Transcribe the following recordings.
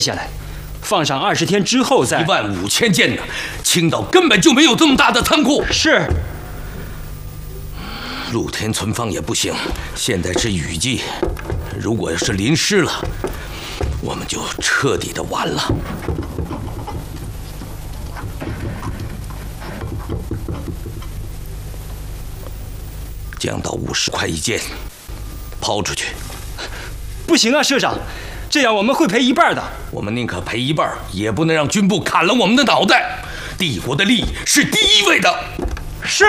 下来，放上20天之后再。 15000件呢，青岛根本就没有这么大的仓库。 是。 露天存放也不行，现在是雨季，如果要是淋湿了，我们就彻底的完了。降到50块一件，抛出去。 不行啊，社长，这样我们会赔一半的。 我们宁可赔一半，也不能让军部砍了我们的脑袋。帝国的利益是第一位的。 是。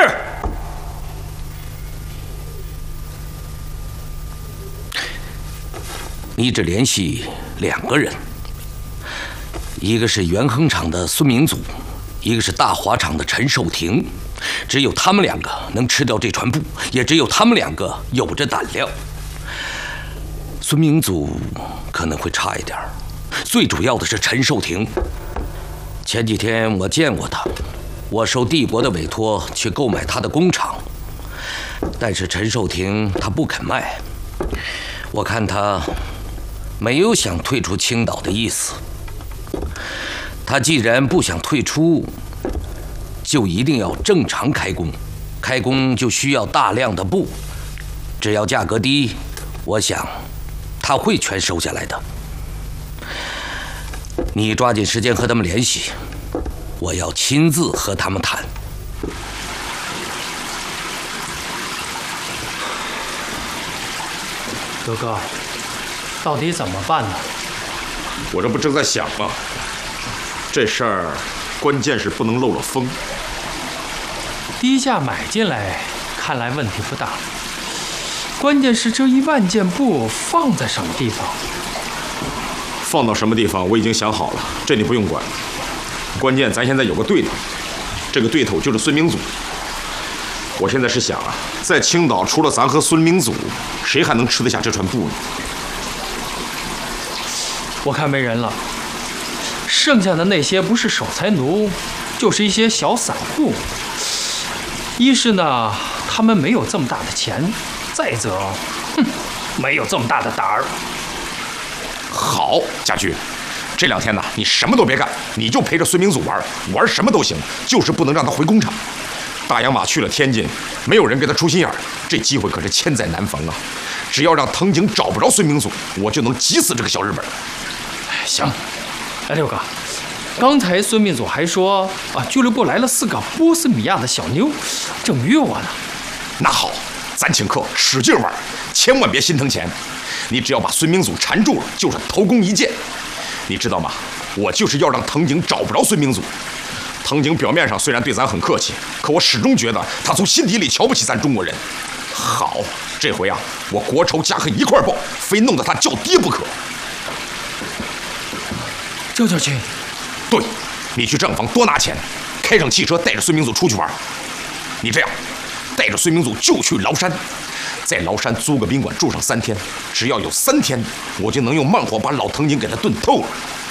你只联系2个人，一个是元亨厂的孙明祖，一个是大华厂的陈寿亭。只有他们2个能吃掉这船布，也只有他们2个有着胆量。孙明祖可能会差一点，最主要的是陈寿亭。前几天我见过他，我受帝国的委托去购买他的工厂，但是陈寿亭他不肯卖，我看他没有想退出青岛的意思。他既然不想退出，就一定要正常开工，开工就需要大量的布，只要价格低，我想他会全收下来的。你抓紧时间和他们联系，我要亲自和他们谈。 哥哥，到底怎么办呢？ 我这不正在想吗？这事儿关键是不能漏了风。 低价买进来，看来问题不大。关键是这1万件布放在什么地方？ 放到什么地方我已经想好了，这你不用管。关键咱现在有个对头，这个对头就是孙明祖。我现在是想啊，在青岛除了咱和孙明祖，谁还能吃得下这船布呢？ 我看没人了，剩下的那些不是守财奴，就是一些小散户。一是呢，他们没有这么大的钱；再则，没有这么大的胆儿。 好，家驹，这2天呢，你什么都别干，你就陪着孙明祖玩什么都行，就是不能让他回工厂。大洋马去了天津，没有人给他出心眼儿，这机会可是千载难逢啊！只要让藤井找不着孙明祖，我就能急死这个小日本。 行，六哥，刚才孙明祖还说俱乐部来了4个波斯米亚的小妞，正约我呢。 那好，咱请客，使劲玩，千万别心疼钱。你只要把孙明祖缠住了，就是头功一件。你知道吗？我就是要让藤井找不着孙明祖。藤井表面上虽然对咱很客气，可我始终觉得他从心底里瞧不起咱中国人。好，这回啊，我国仇家恨一块报，非弄得他叫爹不可。 这就去。 对，你去账房多拿钱，开上汽车带着孙明祖出去玩。你这样，带着孙明祖就去崂山，在崂山租个宾馆住上3天，只要有3天，我就能用慢火把老藤井给他炖透了。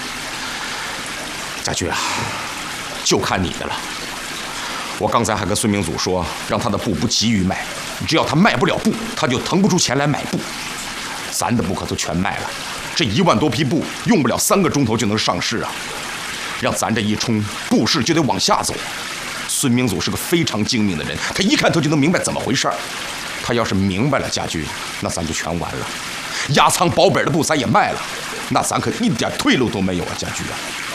家驹啊，就看你的了。我刚才还跟孙明祖说，让他的布不急于卖，只要他卖不了布，他就腾不出钱来买布。咱的布可都全卖了，这1万多匹布用不了3个钟头就能上市啊！让咱这一冲，布市就得往下走。孙明祖是个非常精明的人，他一看他就能明白怎么回事儿。他要是明白了，家驹，那咱就全完了。压仓保本的布咱也卖了，那咱可一点退路都没有啊，家驹啊！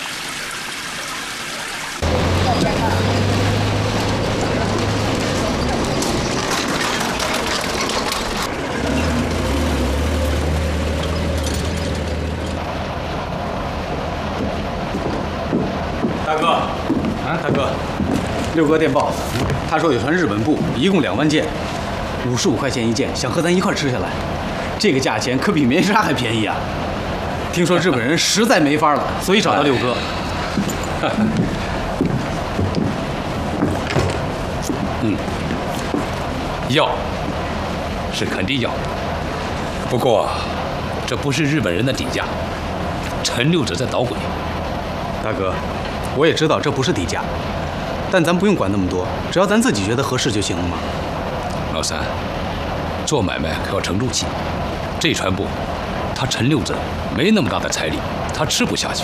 大哥，大哥，六哥电报，他说有船日本布，一共2万件，55块钱一件，想和咱一块吃下来。这个价钱可比棉纱还便宜啊！听说日本人实在没法了，所以找到六哥。 要，是肯定要。不过，这不是日本人的底价，陈六者在捣鬼。 大哥，我也知道这不是底价，但咱不用管那么多，只要咱自己觉得合适就行了嘛。 老三，做买卖可要沉住气。这船布，他陈六者没那么大的财力，他吃不下去。